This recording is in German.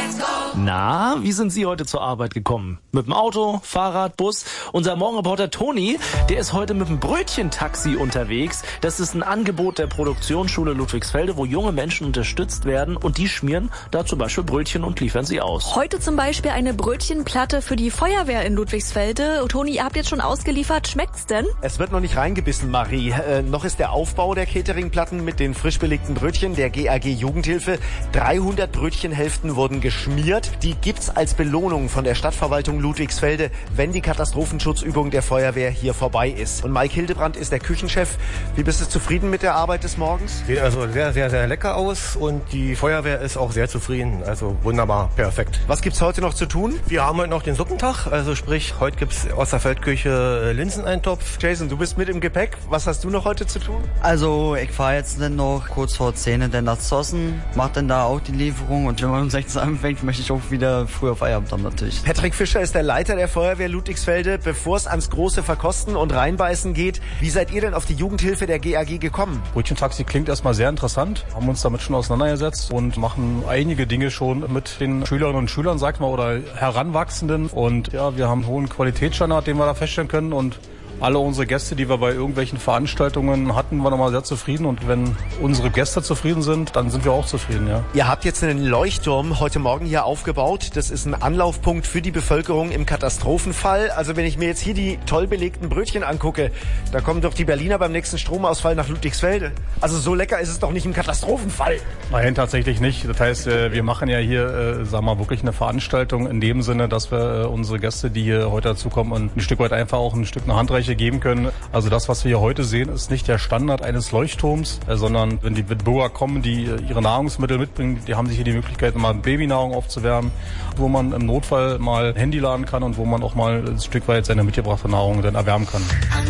Na, wie sind Sie heute zur Arbeit gekommen? Mit dem Auto, Fahrrad, Bus? Unser Morgenreporter Toni, der ist heute mit dem Brötchentaxi unterwegs. Das ist ein Angebot der Produktionsschule Ludwigsfelde, wo junge Menschen unterstützt werden und die schmieren da zum Beispiel Brötchen und liefern sie aus. Heute zum Beispiel eine Brötchenplatte für die Feuerwehr in Ludwigsfelde. Toni, ihr habt jetzt schon ausgeliefert. Schmeckt's denn? Es wird noch nicht reingebissen, Marie. Noch ist der Aufbau der Cateringplatten mit den frisch belegten Brötchen der GAG Jugendhilfe. 300 Brötchenhälften wurden geschmiert. Die gibt's als Belohnung von der Stadtverwaltung Ludwigsfelde, wenn die Katastrophenschutzübung der Feuerwehr hier vorbei ist. Und Mike Hildebrand ist der Küchenchef. Wie bist du zufrieden mit der Arbeit des Morgens? Sieht also sehr, sehr, sehr lecker aus und die Feuerwehr ist auch sehr zufrieden. Also wunderbar, perfekt. Was gibt's heute noch zu tun? Wir haben heute noch den Suppentag, also sprich, heute gibt's aus der Feldküche Linseneintopf. Jason, du bist mit im Gepäck. Was hast du noch heute zu tun? Also ich fahre jetzt dann noch kurz vor 10 dann nach Zossen, mach dann da auch die Lieferung und wenn man um 16 anfängt, möchte ich auch wieder früher Feierabend haben natürlich. Patrick Fischer ist der Leiter der Feuerwehr Ludwigsfelde. Bevor es ans große Verkosten und Reinbeißen geht, wie seid ihr denn auf die Jugendhilfe der GAG gekommen? Brötchentaxi klingt erstmal sehr interessant, haben uns damit schon auseinandergesetzt und machen einige Dinge schon mit den Schülerinnen und Schülern, sag ich mal, oder Heranwachsenden. Und ja, wir haben einen hohen Qualitätsstandard, den wir da feststellen können und alle unsere Gäste, die wir bei irgendwelchen Veranstaltungen hatten, waren immer sehr zufrieden. Und wenn unsere Gäste zufrieden sind, dann sind wir auch zufrieden, ja. Ihr habt jetzt einen Leuchtturm heute Morgen hier aufgebaut. Das ist ein Anlaufpunkt für die Bevölkerung im Katastrophenfall. Also wenn ich mir jetzt hier die toll belegten Brötchen angucke, da kommen doch die Berliner beim nächsten Stromausfall nach Ludwigsfelde. Also so lecker ist es doch nicht im Katastrophenfall. Nein, tatsächlich nicht. Das heißt, wir machen ja hier, sagen wir mal, wirklich eine Veranstaltung in dem Sinne, dass wir unsere Gäste, die hier heute dazukommen, ein Stück weit einfach auch ein Stück eine Handreiche geben können. Also das, was wir hier heute sehen, ist nicht der Standard eines Leuchtturms, sondern wenn die Bürger kommen, die ihre Nahrungsmittel mitbringen, die haben sich hier die Möglichkeit, mal Babynahrung aufzuwärmen, wo man im Notfall mal ein Handy laden kann und wo man auch mal ein Stück weit seine mitgebrachte Nahrung dann erwärmen kann.